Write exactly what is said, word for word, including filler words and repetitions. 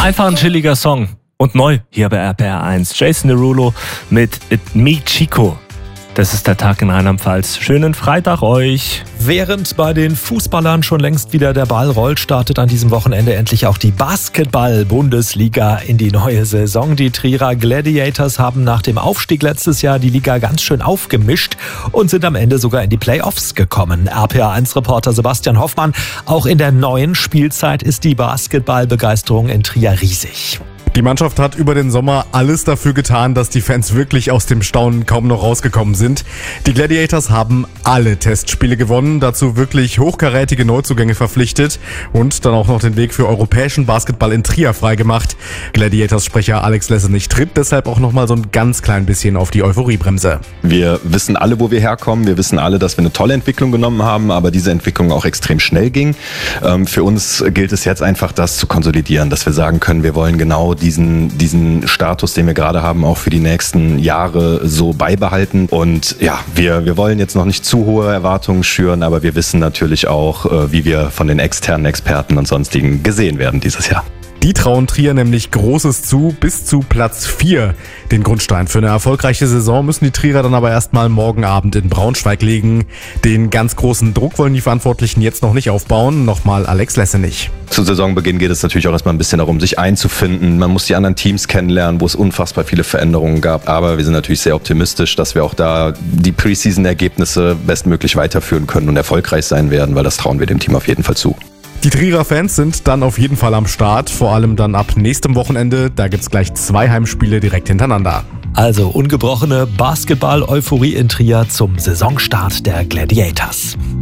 Einfach ein chilliger Song. Und neu hier bei R P R eins. Jason Derulo mit It Me Chico. Das ist der Tag in Rheinland-Pfalz. Schönen Freitag euch. Während bei den Fußballern schon längst wieder der Ball rollt, startet an diesem Wochenende endlich auch die Basketball-Bundesliga in die neue Saison. Die Trierer Gladiators haben nach dem Aufstieg letztes Jahr die Liga ganz schön aufgemischt und sind am Ende sogar in die Playoffs gekommen. R P R eins-Reporter Sebastian Hoffmann. Auch in der neuen Spielzeit ist die Basketballbegeisterung in Trier riesig. Die Mannschaft hat über den Sommer alles dafür getan, dass die Fans wirklich aus dem Staunen kaum noch rausgekommen sind. Die Gladiators haben alle Testspiele gewonnen, dazu wirklich hochkarätige Neuzugänge verpflichtet und dann auch noch den Weg für europäischen Basketball in Trier freigemacht. Gladiators-Sprecher Alex Lessenich tritt deshalb auch noch mal so ein ganz klein bisschen auf die Euphoriebremse. Wir wissen alle, wo wir herkommen. Wir wissen alle, dass wir eine tolle Entwicklung genommen haben, aber diese Entwicklung auch extrem schnell ging. Ähm, für uns gilt es jetzt einfach, das zu konsolidieren, dass wir sagen können, wir wollen genau diesen, diesen Status, den wir gerade haben, auch für die nächsten Jahre so beibehalten. Und ja, wir, wir wollen jetzt noch nicht zu hohe Erwartungen schüren, aber wir wissen natürlich auch, wie wir von den externen Experten und sonstigen gesehen werden dieses Jahr. Die trauen Trier nämlich Großes zu, bis zu Platz vier. Den Grundstein für eine erfolgreiche Saison müssen die Trierer dann aber erstmal morgen Abend in Braunschweig legen. Den ganz großen Druck wollen die Verantwortlichen jetzt noch nicht aufbauen. Nochmal Alex Lessenich. Zu Saisonbeginn geht es natürlich auch erstmal ein bisschen darum, sich einzufinden. Man muss die anderen Teams kennenlernen, wo es unfassbar viele Veränderungen gab. Aber wir sind natürlich sehr optimistisch, dass wir auch da die Preseason-Ergebnisse bestmöglich weiterführen können und erfolgreich sein werden, weil das trauen wir dem Team auf jeden Fall zu. Die Trierer Fans sind dann auf jeden Fall am Start, vor allem dann ab nächstem Wochenende. Da gibt's gleich zwei Heimspiele direkt hintereinander. Also ungebrochene Basketball-Euphorie in Trier zum Saisonstart der Gladiators.